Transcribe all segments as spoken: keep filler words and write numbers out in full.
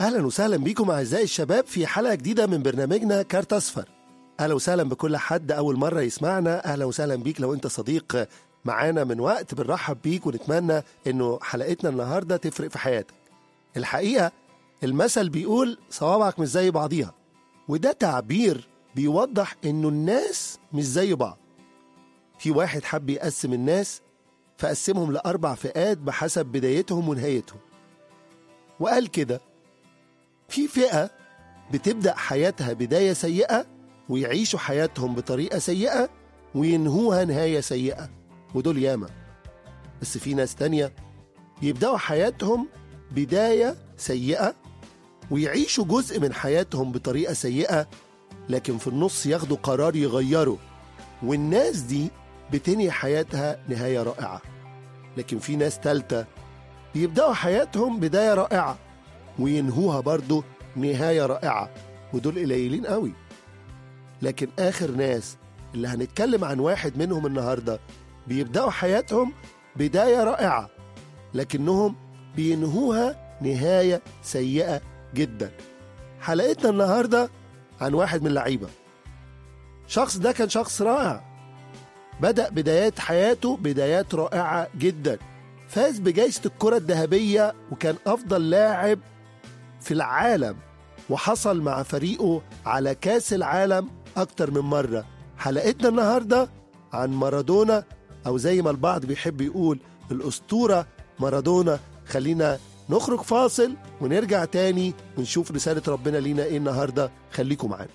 أهلا وسهلا بيكم أعزائي الشباب في حلقة جديدة من برنامجنا كارت أصفر. أهلا وسهلا بكل حد أول مرة يسمعنا، أهلا وسهلا بيك لو أنت صديق معانا من وقت، بنرحب بيك ونتمنى أنه حلقتنا النهاردة تفرق في حياتك. الحقيقة المثل بيقول صوابعك مش زي بعضيها، وده تعبير بيوضح أنه الناس مش زي بعض. في واحد حب يقسم الناس فقسمهم لأربع فئات بحسب بدايتهم ونهايتهم، وقال كده: في فئة بتبدأ حياتها بداية سيئة ويعيشوا حياتهم بطريقة سيئة وينهوها نهاية سيئة، ودول ياما. بس في ناس تانية يبدأوا حياتهم بداية سيئة ويعيشوا جزء من حياتهم بطريقة سيئة، لكن في النص ياخدوا قرار يغيروا، والناس دي بتنهي حياتها نهاية رائعة. لكن في ناس تالتة بيبدأوا حياتهم بداية رائعة وينهوها برضو نهاية رائعة، ودول قليلين قوي. لكن آخر ناس اللي هنتكلم عن واحد منهم النهاردة بيبدأوا حياتهم بداية رائعة لكنهم بينهوها نهاية سيئة جدا. حلقتنا النهاردة عن واحد من اللعيبة. شخص ده كان شخص رائع، بدأ بدايات حياته بدايات رائعة جدا، فاز بجائزة الكرة الذهبية وكان أفضل لاعب في العالم، وحصل مع فريقه على كاس العالم أكتر من مرة. حلقتنا النهاردة عن مارادونا، أو زي ما البعض بيحب يقول الأسطورة مارادونا. خلينا نخرج فاصل ونرجع تاني ونشوف رسالة ربنا لينا إيه النهاردة. خليكم معانا.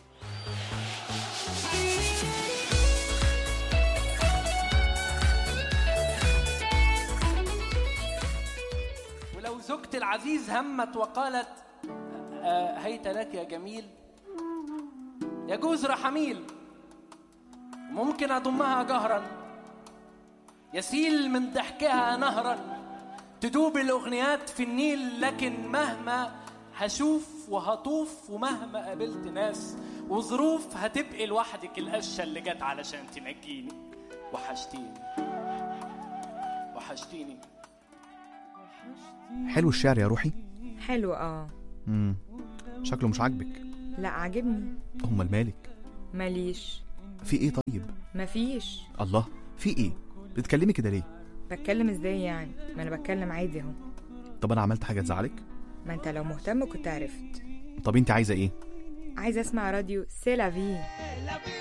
ولو زوجتي العزيز همت وقالت آه هيت لك يا جميل، يجوز رحميل، ممكن أضمها جهرا، يسيل من ضحكها نهرا، تدوب الأغنيات في النيل، لكن مهما هشوف وهطوف ومهما قابلت ناس وظروف هتبقي لوحدك القشة اللي جت علشان تنجيني. وحشتيني وحشتيني. حلو الشعر يا روحي. حلو اه امم شكله مش عاجبك؟ لا عاجبني. امال مالك؟ ماليش. في ايه طيب؟ مفيش. الله، في ايه؟ بتتكلمي كده ليه؟ بتكلم ازاي يعني؟ ما انا بتكلم عادي اهو. طب انا عملت حاجه تزعلك؟ ما انت لو مهتم كنت عرفت. طب انت عايزه ايه؟ عايزه اسمع راديو سي لا في.